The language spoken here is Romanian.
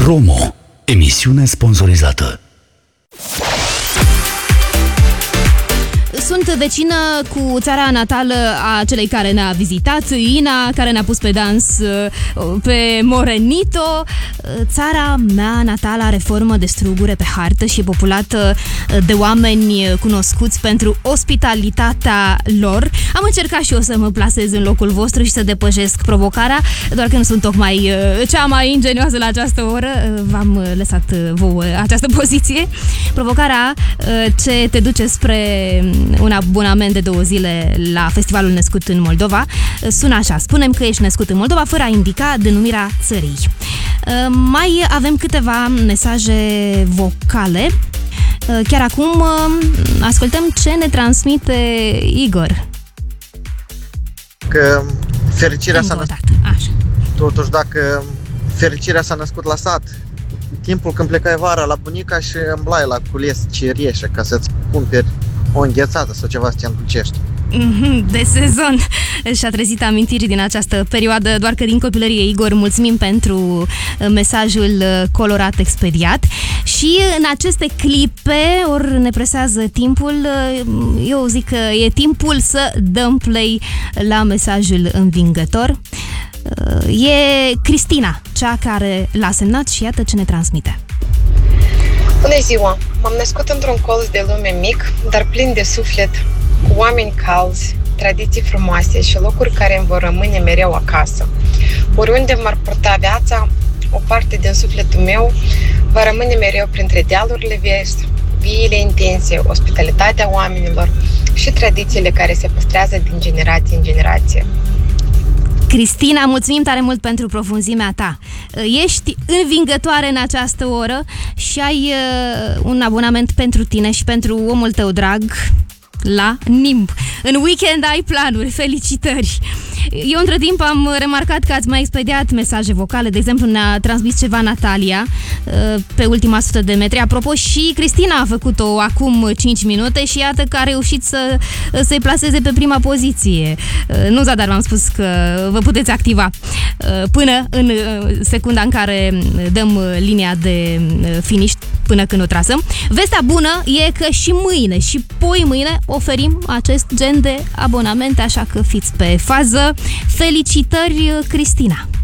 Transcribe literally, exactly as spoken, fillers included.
Promo. Emisiune sponsorizată. Sunt vecină cu țara natală a celei care ne-a vizitat, Ina, care ne-a pus pe dans pe Morenito. Țara mea natală are formă de strugure pe hartă și e populată de oameni cunoscuți pentru ospitalitatea lor. Am încercat și eu să mă plasez în locul vostru și să depășesc provocarea, doar că nu sunt tocmai cea mai ingenioasă la această oră. V-am lăsat vouă această poziție. Provocarea ce te duce spre un abonament de două zile la Festivalul Născut în Moldova sună așa: spunem că ești născut în Moldova fără a indica denumirea țării. Mai avem câteva mesaje vocale. Chiar acum ascultăm ce ne transmite Igor. Că fericirea s-a născut. Așa. Totuși, dacă fericirea s-a născut la sat, timpul când plecai vara la bunica și îmblai la cules cerieșe ca să-ți cumperi o înghețată sau ceva să te îndulcești. De sezon. Și-a trezit amintiri din această perioadă, doar că din copilărie. Igor, mulțumim pentru mesajul colorat expediat. Și în aceste clipe, ori ne presează timpul, eu zic că e timpul să dăm play la mesajul învingător. E Cristina, cea care l-a semnat și iată ce ne transmite. Bună ziua! M-am născut într-un colț de lume mic, dar plin de suflet, cu oameni calzi, tradiții frumoase și locuri care îmi vor rămâne mereu acasă. Oriunde m-ar purta viața, o parte din sufletul meu va rămâne mereu printre dealurile verzi, viile intense, ospitalitatea oamenilor și tradițiile care se păstrează din generație în generație. Cristina, mulțumim tare mult pentru profunzimea ta. Ești învingătoare în această oră și ai uh, un abonament pentru tine și pentru omul tău drag la Nimb. În weekend ai planuri, felicitări! Eu între timp am remarcat că ați mai expediat mesaje vocale. De exemplu, ne-a transmis ceva Natalia pe ultima sută de metri. Apropo, și Cristina a făcut-o acum cinci minute și iată că a reușit să se plaseze pe prima poziție. Nu, dar v-am spus că vă puteți activa până în secunda în care dăm linia de finish, până când o trasăm. Vestea bună e că și mâine și poi mâine oferim acest gen de abonamente, așa că fiți pe fază. Felicitări, Cristina!